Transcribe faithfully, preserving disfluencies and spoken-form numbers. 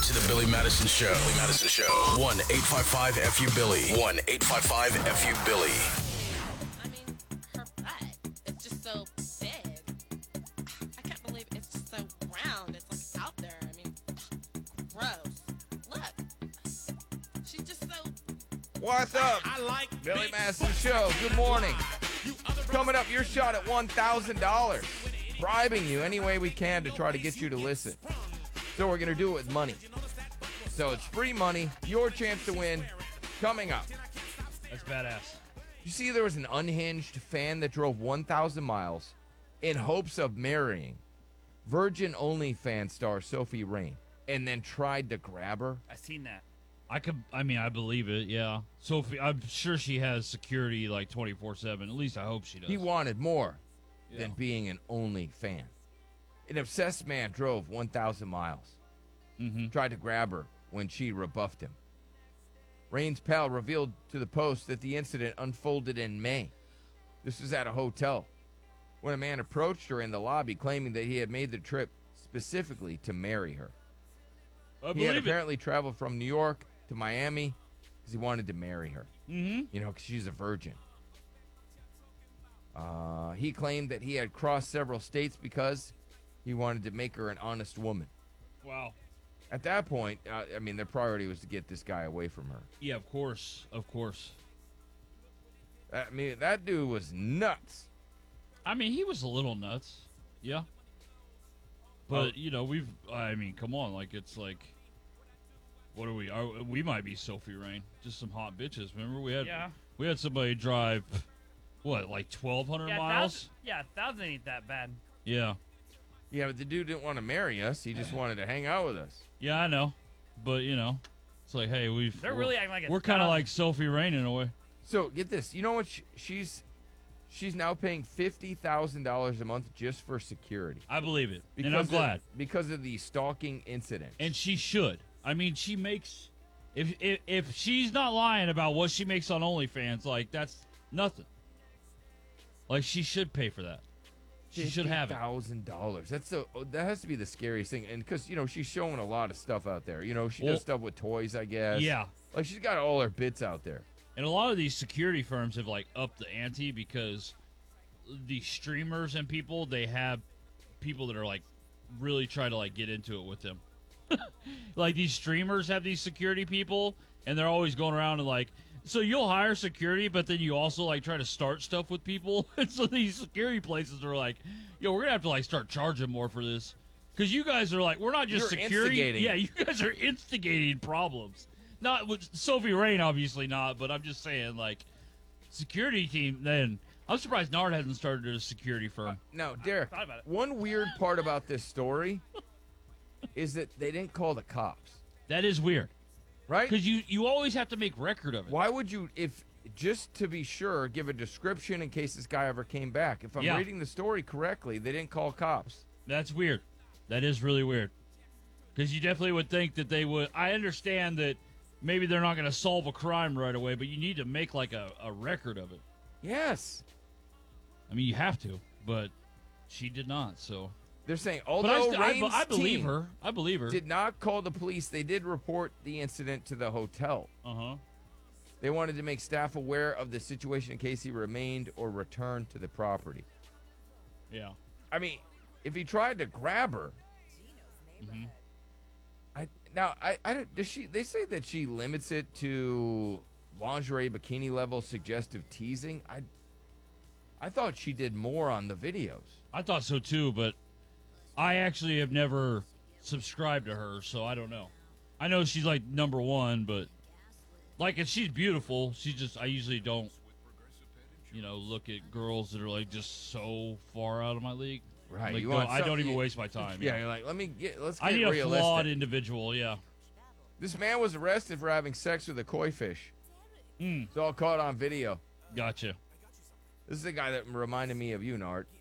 to the Billy Madison Show. Billy Madison Show. one eight five five F U Billy. one eight five five F U Billy. I mean, her butt, it's just so big. I can't believe it's just so round. It's like out there. I mean, gross. Look. She's just so... What's up? I like Billy big Madison butts. Show. Good morning. You other Coming up, your shot at one thousand dollars. Bribing you any way we can to try to get you to listen. So we're going to do it with money. So it's free money, your chance to win, coming up. That's badass. You see, there was an unhinged fan that drove one thousand miles in hopes of marrying Virgin OnlyFans star Sophie Rain and then tried to grab her. I seen that. I could. I mean, I believe it. Yeah. Sophie, I'm sure she has security like twenty-four seven. At least I hope she does. He wanted more Yeah. than being an only fan. An obsessed man drove one thousand miles, Mm-hmm. tried to grab her when she rebuffed him. Rain's pal revealed to the Post that the incident unfolded in May. This was at a hotel when a man approached her in the lobby claiming that he had made the trip specifically to marry her. I He had believe it. apparently traveled from New York to Miami because he wanted to marry her. Mm-hmm. You know, because she's a virgin. Uh, he claimed that he had crossed several states because he wanted to make her an honest woman. Wow. At that point, uh, I mean, their priority was to get this guy away from her. Yeah, of course, of course. I mean, that dude was nuts. I mean, he was a little nuts. Yeah. But you know, we've. I mean, come on, like it's like. What are we? Are, we might be Sophie Rain, just some hot bitches. Remember, we had Yeah. we had somebody drive, what, like twelve hundred Yeah, miles? thousand, yeah, thousand ain't that bad. Yeah, Yeah, but the dude didn't want to marry us. He just wanted to hang out with us. yeah, I know. But you know, it's like, hey, we've. They're we're- really acting like a We're kind of thousand. like Sophie Rain in a way. So get this. You know what? She, she's she's now paying fifty thousand dollars a month just for security. I believe it, Because and I'm of- glad. because of the stalking incident. And she should. I mean, she makes. If, if if she's not lying about what she makes on OnlyFans, like that's nothing. Like she should pay for that. She should have it. Thousand dollars. That's the that has to be the scariest thing, and because you know she's showing a lot of stuff out there. You know she Well- does stuff with toys, I guess. Yeah. like she's got all her bits out there. And a lot of these security firms have like upped the ante because the streamers and people, they have people that are like really trying to like get into it with them. Like these streamers have these security people, and they're always going around and like, so you'll hire security, but then you also like try to start stuff with people. And so these security places are like, yo, we're gonna have to like start charging more for this because you guys are like, we're not just You're security. instigating. Yeah, you guys are instigating problems. Not with Sophie Rain, obviously not, but I'm just saying like, security team. Then I'm surprised Nard hasn't started a security firm. Now, Derek, thought about it. one weird part about this story is that they didn't call the cops, That is weird right? because you you always have to make record of it. Why would you, if just to be sure, give a description in case this guy ever came back? If I'm Yeah. reading the story correctly, they didn't call cops. That's weird. That is really weird. Because you definitely would think that they would. I understand that maybe they're not going to solve a crime right away, but you need to make like a, a record of it. Yes, I mean, you have to, but she did not. So, they're saying but I, although st- I, Rain's I believe team her. I believe her. did not call the police, they did report the incident to the hotel. Uh huh. They wanted to make staff aware of the situation in case he remained or returned to the property. Yeah. I mean, if he tried to grab her, Mm-hmm. I now I I don't, does she? They say that she limits it to lingerie, bikini level, suggestive teasing. I I thought she did more on the videos. I thought so too, but I actually have never subscribed to her, so I don't know. I know she's like number one, but like if she's beautiful, she just I usually don't, you know, look at girls that are like just so far out of my league. Right, Like, you no, want I don't some- even you- waste my time. Yeah, Yeah. you're like, let me get let's get I need a realistic. flawed individual. Yeah. This man was arrested for having sex with a koi fish. Mm, It's all caught on video. gotcha. This is the guy that reminded me of you, Nart.